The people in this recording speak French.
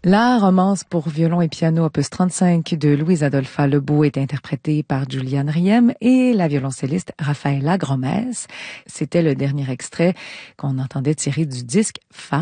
La romance pour violon et piano opus 35 de Louise Adolpha Lebeau est interprétée par Juliane Riem et la violoncelliste Rafaela Gromes. C'était le dernier extrait qu'on entendait tiré du disque Fa